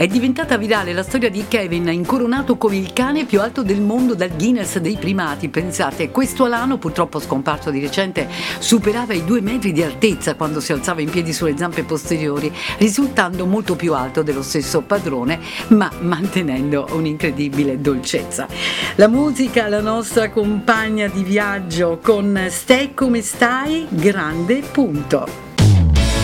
È diventata virale la storia di Kevin, incoronato come il cane più alto del mondo dal Guinness dei primati. Pensate, questo alano, purtroppo scomparso di recente, superava i 2 metri di altezza quando si alzava in piedi sulle zampe posteriori, risultando molto più alto dello stesso padrone, ma mantenendo un'incredibile dolcezza. La musica, la nostra compagna di viaggio con Stai come stai, grande punto.